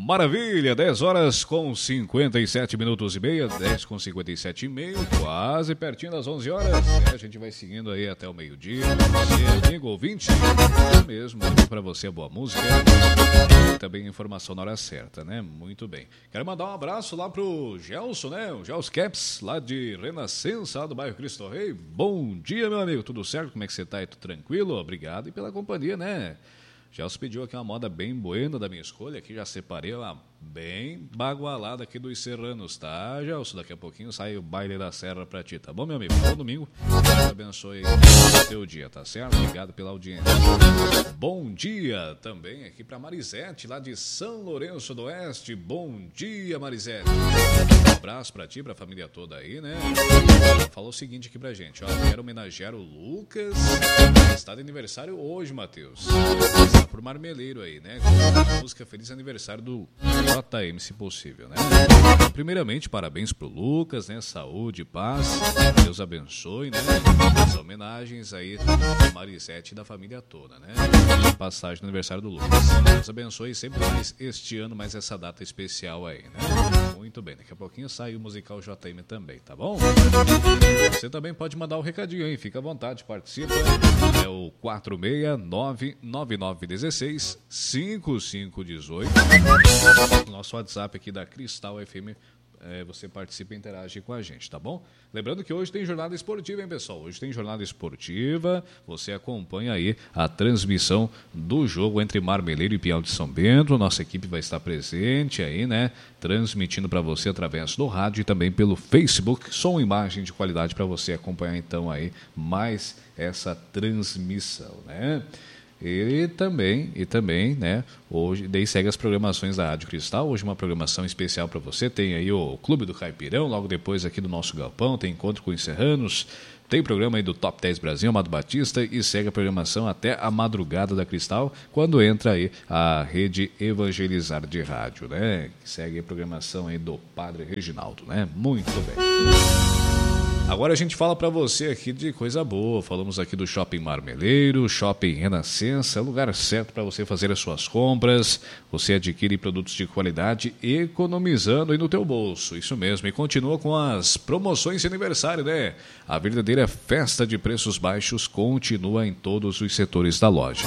Maravilha, 10 horas com 57 minutos e meia, 10 com 57 e meio, quase pertinho das 11 horas. A gente vai seguindo aí até o meio-dia. Você, amigo ouvinte, mesmo para você boa música e também informação na hora certa, né? Muito bem. Quero mandar um abraço lá pro Gelson, né? O Gelson Caps, lá de Renascença, lá do bairro Cristo Rei. Bom dia, meu amigo, tudo certo? Como é que você tá aí? Tudo tranquilo? Obrigado e pela companhia, né? Gelson pediu aqui uma moda bem buena da minha escolha, aqui já separei uma bem bagualada aqui dos Serranos, tá, Gelson? Daqui a pouquinho sai o baile da serra pra ti, tá bom, meu amigo? Bom domingo, Deus abençoe o teu dia, tá certo? Obrigado pela audiência. Bom dia também aqui pra Marisete, lá de São Lourenço do Oeste. Bom dia, Marisete. Um abraço pra ti, pra família toda aí, né? Falou o seguinte aqui pra gente, ó, quero homenagear o Lucas, que está de aniversário hoje, Matheus. Por Marmeleiro aí, né? Com a música Feliz Aniversário do JM, se possível, né? Primeiramente, parabéns pro Lucas, né? Saúde, paz, Deus abençoe, né? As homenagens aí da Marisete e da família toda, né? Passagem do aniversário do Lucas. Deus abençoe sempre mais este ano, mais essa data especial aí, né? Muito bem, daqui a pouquinho sai o musical JM também, tá bom? Você também pode mandar o recadinho aí, fica à vontade, participa. É o 469-9916-5518. Nosso WhatsApp aqui da Cristal FM. Você participa e interage com a gente, tá bom? Lembrando que hoje tem jornada esportiva, hein, pessoal? Hoje tem jornada esportiva, você acompanha aí a transmissão do jogo entre Marmeleiro e Piau de São Bento. Nossa equipe vai estar presente aí, né? Transmitindo para você através do rádio e também pelo Facebook. Som e imagem de qualidade para você acompanhar então aí mais essa transmissão, né? E também, né, hoje, daí segue as programações da Rádio Cristal, hoje uma programação especial para você, tem aí o Clube do Caipirão, logo depois aqui do nosso galpão, tem encontro com os serranos, tem programa aí do Top 10 Brasil, Amado Batista, e segue a programação até a madrugada da Cristal, quando entra aí a Rede Evangelizar de Rádio, né, que segue a programação aí do Padre Reginaldo, né, muito bem. Agora a gente fala para você aqui de coisa boa, falamos aqui do Shopping Marmeleiro, Shopping Renascença, lugar certo para você fazer as suas compras, você adquire produtos de qualidade economizando aí no teu bolso, isso mesmo, e continua com as promoções de aniversário, né? A verdadeira festa de preços baixos continua em todos os setores da loja.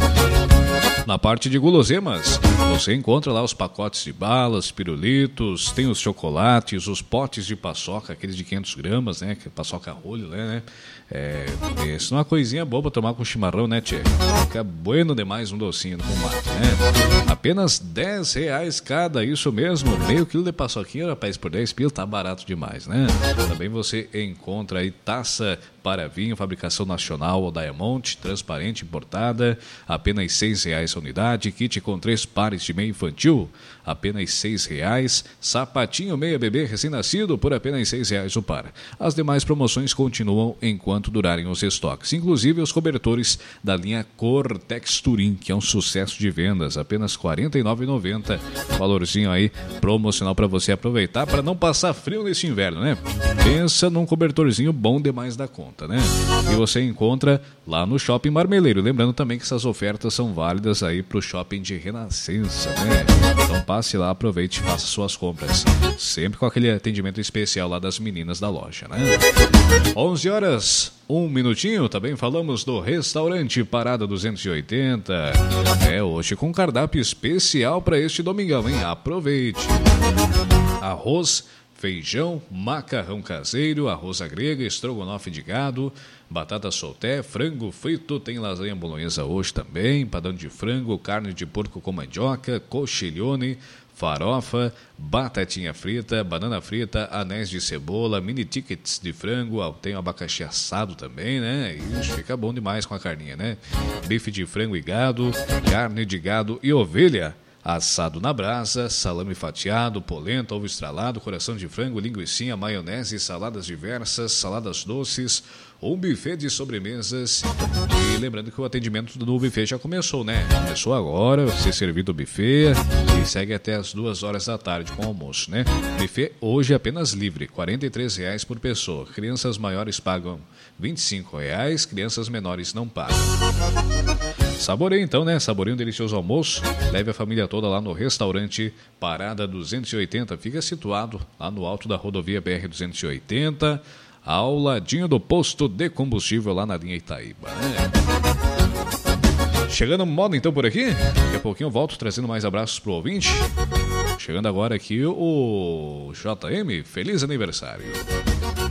Na parte de guloseimas, você encontra lá os pacotes de balas, pirulitos, tem os chocolates, os potes de paçoca, aqueles de 500 gramas, né? Que paçoca rolho, né? Isso é uma coisinha boa pra tomar com chimarrão, né, tchê? Fica bueno demais um docinho com mate, né? Apenas R$10 cada, isso mesmo. Meio quilo de paçoquinha, rapaz, por 10 pila, tá barato demais, né? Também você encontra aí taça para vinho, fabricação nacional ou Diamond, transparente, importada, apenas R$6 a unidade. Kit com 3 pares de meia infantil, apenas R$6. Sapatinho meia bebê recém-nascido por apenas R$6 o par. As demais promoções continuam enquanto durarem os estoques, inclusive os cobertores da linha Cortex Turim, que é um sucesso de vendas, apenas R$ 49,90. Valorzinho aí promocional para você aproveitar para não passar frio nesse inverno, né? Pensa num cobertorzinho bom demais da conta, né? E você encontra lá no Shopping Marmeleiro. Lembrando também que essas ofertas são válidas aí para o Shopping de Renascença, né? Então passe lá, aproveite e faça suas compras. Sempre com aquele atendimento especial lá das meninas da loja, né? 11 horas, 1 minutinho. Também falamos do restaurante Parada 280. Hoje com cardápio especial para este domingão, hein? Aproveite. Arroz, feijão, macarrão caseiro, arroz à grega, estrogonofe de gado, batata solté, frango frito, tem lasanha bolonhesa hoje também, padrão de frango, carne de porco com mandioca, coxilhone, farofa, batatinha frita, banana frita, anéis de cebola, mini tickets de frango, tem o abacaxi assado também, né? Isso fica bom demais com a carninha, né? Bife de frango e gado, carne de gado e ovelha, assado na brasa, salame fatiado, polenta, ovo estralado, coração de frango, linguicinha, maionese, saladas diversas, saladas doces, um buffet de sobremesas. E lembrando que o atendimento do buffet já começou, né? Começou agora, ser servido o buffet e segue até as 2 horas da tarde com o almoço, né? Buffet hoje é apenas livre, R$ 43,00 por pessoa. Crianças maiores pagam R$ 25,00, crianças menores não pagam. Saboreie então, né? Saboreie um delicioso almoço. Leve a família toda lá no restaurante Parada 280. Fica situado lá no alto da rodovia BR-280, ao ladinho do posto de combustível lá na linha Itaíba, né? Chegando moda então por aqui. Daqui a pouquinho eu volto trazendo mais abraços pro ouvinte. Chegando agora aqui o JM. Feliz aniversário.